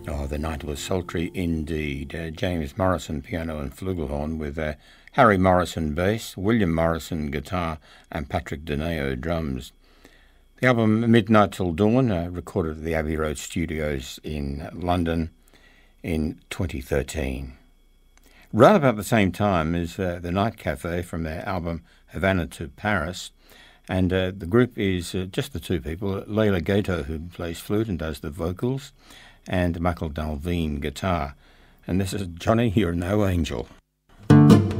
Oh, the night was sultry indeed. James Morrison piano and flugelhorn with Harry Morrison bass, William Morrison guitar and Patrick Dineo drums. The album Midnight Till Dawn, recorded at the Abbey Road Studios in London in 2013. Right about the same time is the Night Cafe from their album Havana to Paris. And the group is just the two people, Leila Gato, who plays flute and does the vocals, and Michael Dalveen guitar. And this is Johnny, You're No Angel.